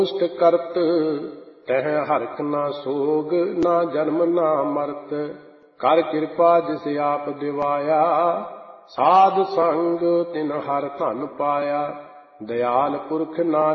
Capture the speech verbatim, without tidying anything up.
ਦੁਸ਼ਟ ਕਰਤ ਤਹ ਹਰਖ ਨਾ ਸੋਗ, ਨਾ ਜਨਮ ਨਾ ਮਰਤ। ਕਰ ਕਿਰਪਾ ਜਿਸ ਆਪ ਦਿਵਾਇਆ, ਸਾਧ ਸੰਗ ਤਿਨ ਹਰ ਧਨ ਪਾਇਆ। ਦਇਆਲ ਪੁਰਖ ਨਾਨਕ